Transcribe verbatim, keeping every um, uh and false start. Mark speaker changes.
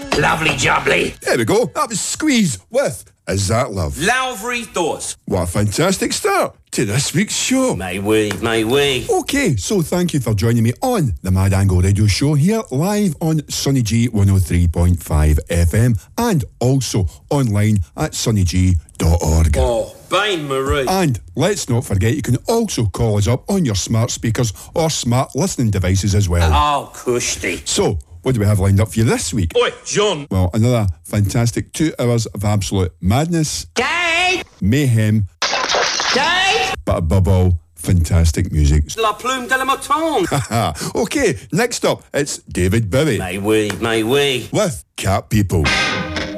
Speaker 1: Lovely jubbly.
Speaker 2: There we go. That was Squeeze with Is That Love?
Speaker 1: Lowry thoughts.
Speaker 2: What a fantastic start to this week's show.
Speaker 1: May we, may we.
Speaker 2: Okay, so thank you for joining me on the Mad Angle Radio Show here live on Sunny G one oh three point five F M and also online at sunny g dot org.
Speaker 1: Oh, Bain Marie.
Speaker 2: And let's not forget you can also call us up on your smart speakers or smart listening devices as well.
Speaker 1: Oh, Kushti.
Speaker 2: So, what do we have lined up for you this week?
Speaker 1: Oi, John.
Speaker 2: Well, another fantastic two hours of absolute madness,
Speaker 1: Dave.
Speaker 2: mayhem,
Speaker 1: Dave.
Speaker 2: but above all, fantastic music.
Speaker 1: La Plume de la Mouton.
Speaker 2: Okay, next up, it's David Bowie
Speaker 1: May we, may we.
Speaker 2: with Cat People.